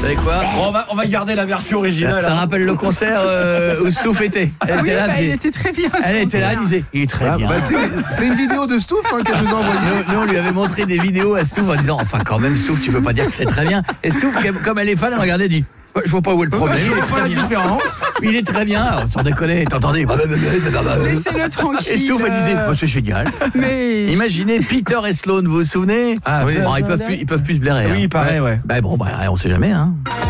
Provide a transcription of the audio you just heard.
savez quoi? On va garder la version originale. Ça rappelle le concert où Stouff était. Elle était là, il était très bien. elle était là, elle disait, il est très bien. C'est une vidéo de Stouff qu'elle nous a envoyée. Nous, on lui avait montré des vidéos à Stouff en disant, enfin quand même Stouff, tu peux pas dire que c'est très bien. Et Stouff, comme elle est fan, elle regardait et dit, je vois pas où est le problème. Je vois pas la différence. Il est très bien. Alors, sans déconner, t'entendez? Laissez-le tranquille. Et Stouff, elle disait, c'est génial. Mais... Imaginez Peter et Sloan, vous vous souvenez? Ah oui. Bon, ils peuvent plus se blairer. Oui, il paraît, ouais. Bon, on sait jamais, hein.